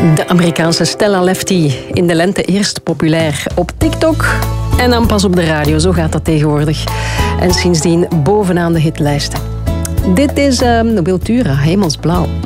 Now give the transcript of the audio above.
De Amerikaanse Stella Lefty, in de lente eerst populair op TikTok en dan pas op de radio. Zo gaat dat tegenwoordig. En sindsdien bovenaan de hitlijsten. Dit is Wiltura, Hemelsblauw.